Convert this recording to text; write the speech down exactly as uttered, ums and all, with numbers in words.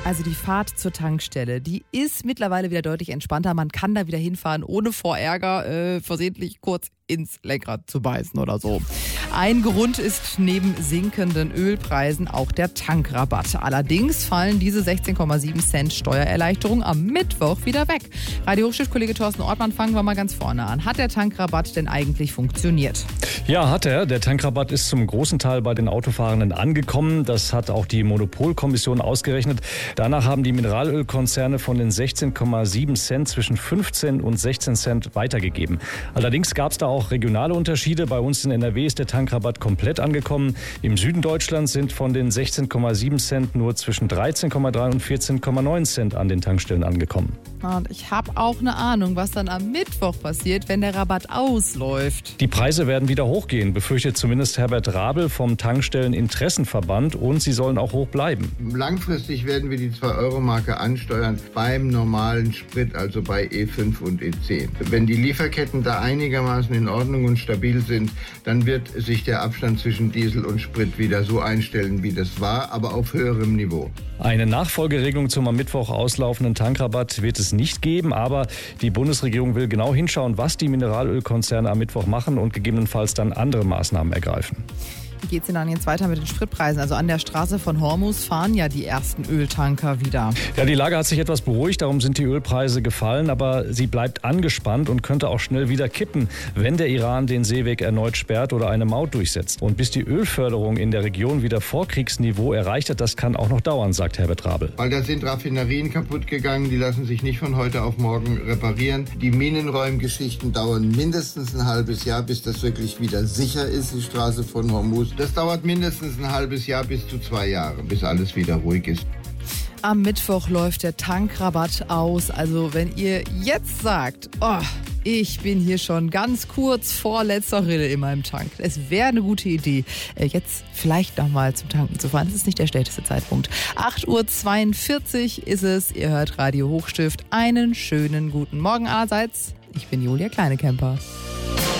Also die Fahrt zur Tankstelle, die ist mittlerweile wieder deutlich entspannter. Man kann da wieder hinfahren, ohne vor Ärger äh, versehentlich kurz ins Lenkrad zu beißen oder so. Ein Grund ist neben sinkenden Ölpreisen auch der Tankrabatt. Allerdings fallen diese sechzehn Komma sieben Cent Steuererleichterung am Mittwoch wieder weg. Radio Hochstift-Kollege Thorsten Ortmann, fangen wir mal ganz vorne an. Hat der Tankrabatt denn eigentlich funktioniert? Ja, hat er. Der Tankrabatt ist zum großen Teil bei den Autofahrenden angekommen. Das hat auch die Monopolkommission ausgerechnet. Danach haben die Mineralölkonzerne von den sechzehn Komma sieben Cent zwischen fünfzehn und sechzehn Cent weitergegeben. Allerdings gab es da auch regionale Unterschiede. Bei uns in N R W ist der Tankrabatt komplett angekommen. Im Süden Deutschlands sind von den sechzehn Komma sieben Cent nur zwischen dreizehn Komma drei und vierzehn Komma neun Cent an den Tankstellen angekommen. Und ich habe auch eine Ahnung, was dann am Mittwoch passiert, wenn der Rabatt ausläuft. Die Preise werden wieder hochgehen, befürchtet zumindest Herbert Rabel vom Tankstellen-Interessenverband, und sie sollen auch hoch bleiben. Langfristig werden wir die zwei-Euro-Marke ansteuern beim normalen Sprit, also bei E fünf und E zehn. Wenn die Lieferketten da einigermaßen in Ordnung und stabil sind, dann wird sich der Abstand zwischen Diesel und Sprit wieder so einstellen, wie das war, aber auf höherem Niveau. Eine Nachfolgeregelung zum am Mittwoch auslaufenden Tankrabatt wird es nicht geben, aber die Bundesregierung will genau hinschauen, was die Mineralölkonzerne am Mittwoch machen und gegebenenfalls dann andere Maßnahmen ergreifen. Wie geht es denn dann jetzt weiter mit den Spritpreisen? Also an der Straße von Hormuz fahren ja die ersten Öltanker wieder. Ja, die Lage hat sich etwas beruhigt, darum sind die Ölpreise gefallen, aber sie bleibt angespannt und könnte auch schnell wieder kippen, wenn der Iran den Seeweg erneut sperrt oder eine Maut durchsetzt. Und bis die Ölförderung in der Region wieder Vorkriegsniveau erreicht hat, das kann auch noch dauern, sagt Herbert Rabel. Weil da sind Raffinerien kaputt gegangen, die lassen sich nicht von heute auf morgen reparieren. Die Minenräumgeschichten dauern mindestens ein halbes Jahr, bis das wirklich wieder sicher ist, die Straße von Hormuz. Das dauert mindestens ein halbes Jahr bis zu zwei Jahre, bis alles wieder ruhig ist. Am Mittwoch läuft der Tankrabatt aus. Also wenn ihr jetzt sagt, oh, ich bin hier schon ganz kurz vor letzter Rille in meinem Tank. Es wäre eine gute Idee, jetzt vielleicht nochmal zum Tanken zu fahren. Das ist nicht der schlechteste Zeitpunkt. acht Uhr zweiundvierzig ist es. Ihr hört Radio Hochstift. Einen schönen guten Morgen allerseits. Ich bin Julia Kleinekemper.